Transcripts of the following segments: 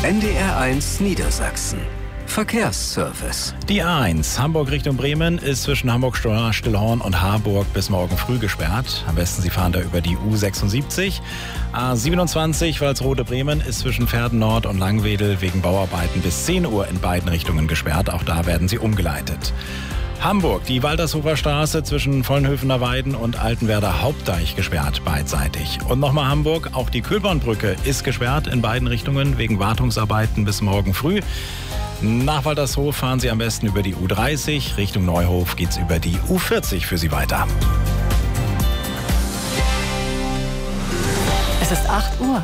NDR1 Niedersachsen. Verkehrsservice. Die A1 Hamburg Richtung Bremen ist zwischen Hamburg-Stillhorn und Harburg bis morgen früh gesperrt. Am besten Sie fahren da über die U76. A27 Walsrode-Bremen ist zwischen Verden Nord und Langwedel wegen Bauarbeiten bis 10 Uhr in beiden Richtungen gesperrt. Auch da werden sie umgeleitet. Hamburg, die Waltershofer Straße zwischen Vollenhöfener Weiden und Altenwerder Hauptdeich gesperrt beidseitig. Und nochmal Hamburg, auch die Köhlbornbrücke ist gesperrt in beiden Richtungen wegen Wartungsarbeiten bis morgen früh. Nach Waltershof fahren Sie am besten über die U30. Richtung Neuhof geht's über die U40 für Sie weiter. Es ist 8 Uhr.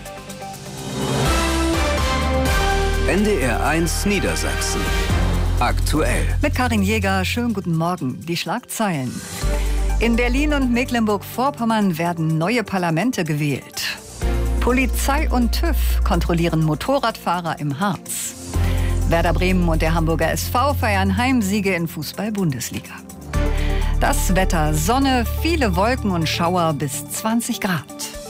NDR1 Niedersachsen. Aktuell. Mit Karin Jäger, schönen guten Morgen. Die Schlagzeilen. In Berlin und Mecklenburg-Vorpommern werden neue Parlamente gewählt. Polizei und TÜV kontrollieren Motorradfahrer im Harz. Werder Bremen und der Hamburger SV feiern Heimsiege in Fußball-Bundesliga. Das Wetter: Sonne, viele Wolken und Schauer bis 20 Grad.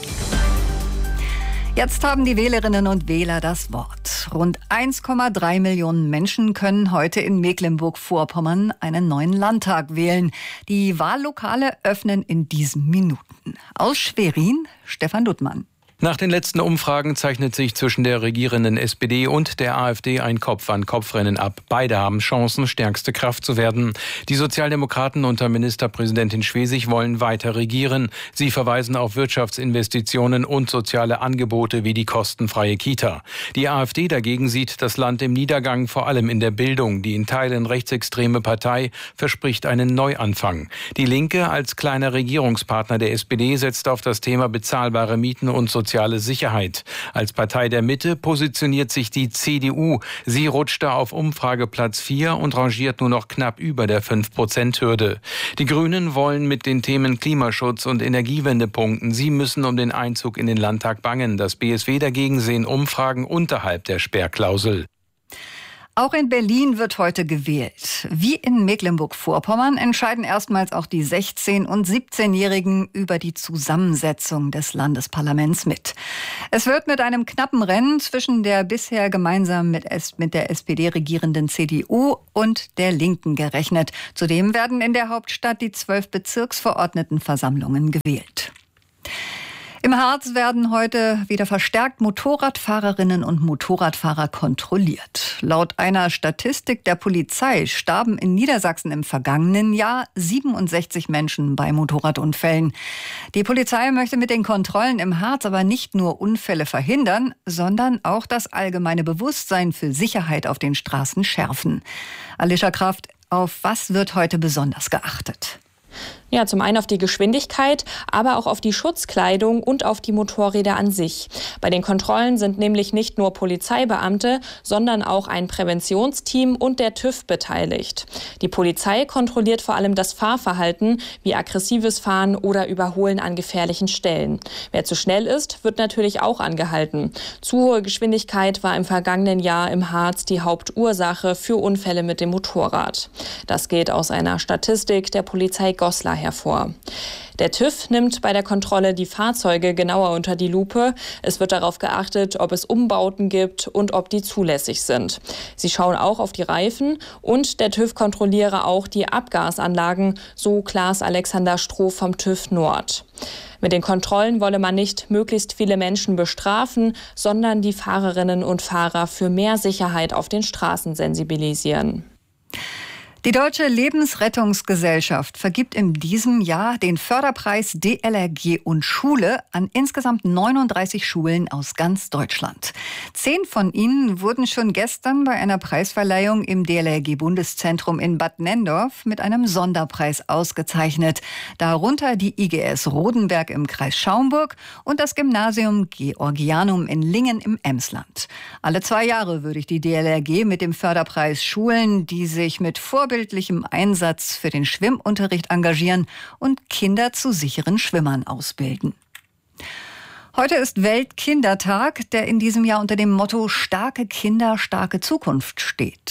Jetzt haben die Wählerinnen und Wähler das Wort. Rund 1,3 Millionen Menschen können heute in Mecklenburg-Vorpommern einen neuen Landtag wählen. Die Wahllokale öffnen in diesen Minuten. Aus Schwerin, Stefan Duttmann. Nach den letzten Umfragen zeichnet sich zwischen der regierenden SPD und der AfD ein Kopf-an-Kopf-Rennen ab. Beide haben Chancen, stärkste Kraft zu werden. Die Sozialdemokraten unter Ministerpräsidentin Schwesig wollen weiter regieren. Sie verweisen auf Wirtschaftsinvestitionen und soziale Angebote wie die kostenfreie Kita. Die AfD dagegen sieht das Land im Niedergang, vor allem in der Bildung. Die in Teilen rechtsextreme Partei verspricht einen Neuanfang. Die Linke als kleiner Regierungspartner der SPD setzt auf das Thema bezahlbare Mieten und soziale Sicherheit. Als Partei der Mitte positioniert sich die CDU. Sie rutschte auf Umfrageplatz 4 und rangiert nur noch knapp über der 5%-Hürde. Die Grünen wollen mit den Themen Klimaschutz und Energiewende punkten. Sie müssen um den Einzug in den Landtag bangen. Das BSW dagegen sehen Umfragen unterhalb der Sperrklausel. Auch in Berlin wird heute gewählt. Wie in Mecklenburg-Vorpommern entscheiden erstmals auch die 16- und 17-Jährigen über die Zusammensetzung des Landesparlaments mit. Es wird mit einem knappen Rennen zwischen der bisher gemeinsam mit der SPD regierenden CDU und der Linken gerechnet. Zudem werden in der Hauptstadt die 12 Bezirksverordnetenversammlungen gewählt. Im Harz werden heute wieder verstärkt Motorradfahrerinnen und Motorradfahrer kontrolliert. Laut einer Statistik der Polizei starben in Niedersachsen im vergangenen Jahr 67 Menschen bei Motorradunfällen. Die Polizei möchte mit den Kontrollen im Harz aber nicht nur Unfälle verhindern, sondern auch das allgemeine Bewusstsein für Sicherheit auf den Straßen schärfen. Alicia Kraft, auf was wird heute besonders geachtet? Ja, zum einen auf die Geschwindigkeit, aber auch auf die Schutzkleidung und auf die Motorräder an sich. Bei den Kontrollen sind nämlich nicht nur Polizeibeamte, sondern auch ein Präventionsteam und der TÜV beteiligt. Die Polizei kontrolliert vor allem das Fahrverhalten, wie aggressives Fahren oder Überholen an gefährlichen Stellen. Wer zu schnell ist, wird natürlich auch angehalten. Zu hohe Geschwindigkeit war im vergangenen Jahr im Harz die Hauptursache für Unfälle mit dem Motorrad. Das geht aus einer Statistik der Polizei Goslar hervor. Der TÜV nimmt bei der Kontrolle die Fahrzeuge genauer unter die Lupe. Es wird darauf geachtet, ob es Umbauten gibt und ob die zulässig sind. Sie schauen auch auf die Reifen und der TÜV kontrolliere auch die Abgasanlagen, so Klaas Alexander Stroh vom TÜV Nord. Mit den Kontrollen wolle man nicht möglichst viele Menschen bestrafen, sondern die Fahrerinnen und Fahrer für mehr Sicherheit auf den Straßen sensibilisieren. Die Deutsche Lebensrettungsgesellschaft vergibt in diesem Jahr den Förderpreis DLRG und Schule an insgesamt 39 Schulen aus ganz Deutschland. 10 von ihnen wurden schon gestern bei einer Preisverleihung im DLRG-Bundeszentrum in Bad Nenndorf mit einem Sonderpreis ausgezeichnet. Darunter die IGS Rodenberg im Kreis Schaumburg und das Gymnasium Georgianum in Lingen im Emsland. Alle 2 Jahre würdigt die DLRG mit dem Förderpreis Schulen, die sich mit vorbildlichem Einsatz für den Schwimmunterricht engagieren und Kinder zu sicheren Schwimmern ausbilden. Heute ist Weltkindertag, der in diesem Jahr unter dem Motto Starke Kinder, starke Zukunft steht.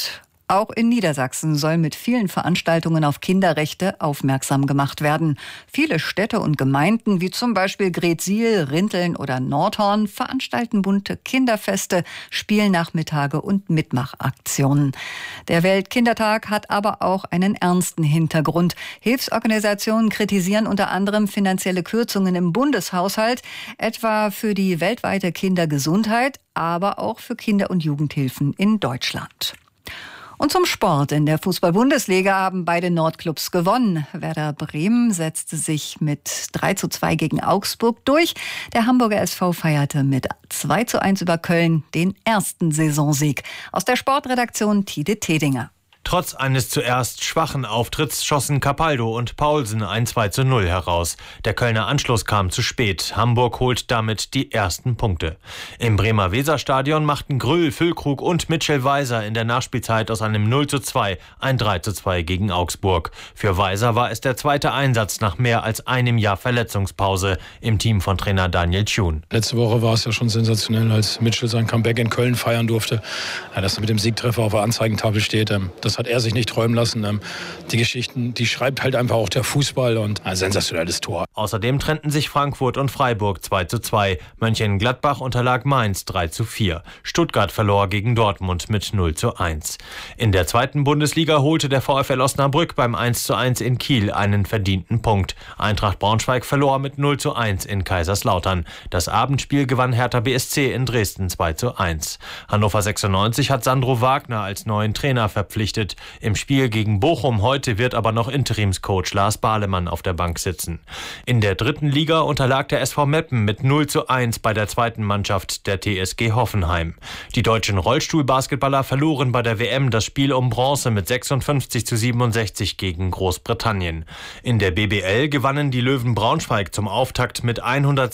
Auch in Niedersachsen soll mit vielen Veranstaltungen auf Kinderrechte aufmerksam gemacht werden. Viele Städte und Gemeinden, wie zum Beispiel Gretsiel, Rinteln oder Nordhorn, veranstalten bunte Kinderfeste, Spielnachmittage und Mitmachaktionen. Der Weltkindertag hat aber auch einen ernsten Hintergrund. Hilfsorganisationen kritisieren unter anderem finanzielle Kürzungen im Bundeshaushalt, etwa für die weltweite Kindergesundheit, aber auch für Kinder- und Jugendhilfen in Deutschland. Und zum Sport. In der Fußball-Bundesliga haben beide Nordclubs gewonnen. Werder Bremen setzte sich mit 3:2 gegen Augsburg durch. Der Hamburger SV feierte mit 2:1 über Köln den ersten Saisonsieg. Aus der Sportredaktion Tide Tedinger. Trotz eines zuerst schwachen Auftritts schossen Capaldo und Paulsen ein 2:0 heraus. Der Kölner Anschluss kam zu spät. Hamburg holt damit die ersten Punkte. Im Bremer Weserstadion machten Grüll, Füllkrug und Mitchell Weiser in der Nachspielzeit aus einem 0:2 ein 3:2 gegen Augsburg. Für Weiser war es der zweite Einsatz nach mehr als einem Jahr Verletzungspause im Team von Trainer Daniel Thun. Letzte Woche war es ja schon sensationell, als Mitchell sein Comeback in Köln feiern durfte. Dass er mit dem Siegtreffer auf der Anzeigentafel steht, das hat er sich nicht träumen lassen. Die Geschichten, die schreibt halt einfach auch der Fußball und ein sensationelles Tor. Außerdem trennten sich Frankfurt und Freiburg 2:2. Mönchengladbach unterlag Mainz 3:4. Stuttgart verlor gegen Dortmund mit 0:1. In der zweiten Bundesliga holte der VfL Osnabrück beim 1:1 in Kiel einen verdienten Punkt. Eintracht Braunschweig verlor mit 0:1 in Kaiserslautern. Das Abendspiel gewann Hertha BSC in Dresden 2:1. Hannover 96 hat Sandro Wagner als neuen Trainer verpflichtet. Im Spiel gegen Bochum heute wird aber noch Interimscoach Lars Bahlemann auf der Bank sitzen. In der dritten Liga unterlag der SV Meppen mit 0:1 bei der zweiten Mannschaft der TSG Hoffenheim. Die deutschen Rollstuhlbasketballer verloren bei der WM das Spiel um Bronze mit 56:67 gegen Großbritannien. In der BBL gewannen die Löwen Braunschweig zum Auftakt mit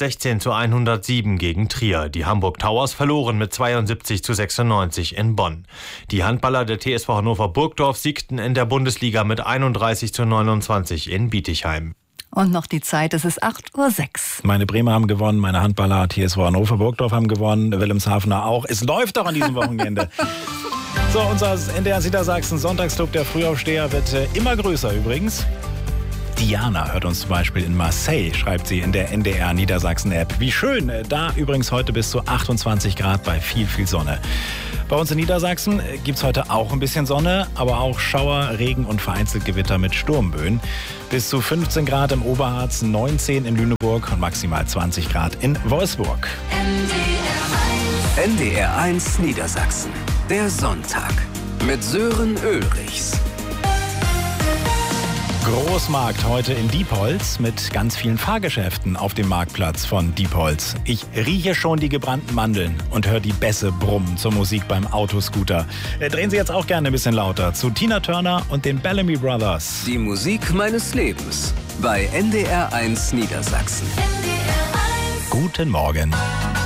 116:107 gegen Trier. Die Hamburg Towers verloren mit 72:96 in Bonn. Die Handballer der TSV Hannover Burgdorf siegten in der Bundesliga mit 31:29 in Bietigheim. Und noch die Zeit, es ist 8:06 Meine Bremer haben gewonnen, meine Handballer TSV Hannover Burgdorf haben gewonnen, Wilhelmshavener auch. Es läuft doch an diesem Wochenende. So, unser NDR Niedersachsen Sonntagsclub der Frühaufsteher wird immer größer übrigens. Diana hört uns zum Beispiel in Marseille, schreibt sie in der NDR Niedersachsen App. Wie schön, da übrigens heute bis zu 28 Grad bei viel Sonne. Bei uns in Niedersachsen gibt es heute auch ein bisschen Sonne, aber auch Schauer, Regen und vereinzelt Gewitter mit Sturmböen. Bis zu 15 Grad im Oberharz, 19 in Lüneburg und maximal 20 Grad in Wolfsburg. NDR1 Niedersachsen. Der Sonntag mit Sören Ulrichs. Großmarkt heute in Diepholz mit ganz vielen Fahrgeschäften auf dem Marktplatz von Diepholz. Ich rieche schon die gebrannten Mandeln und höre die Bässe brummen zur Musik beim Autoscooter. Drehen Sie jetzt auch gerne ein bisschen lauter zu Tina Turner und den Bellamy Brothers. Die Musik meines Lebens bei NDR1 Niedersachsen. Guten Morgen.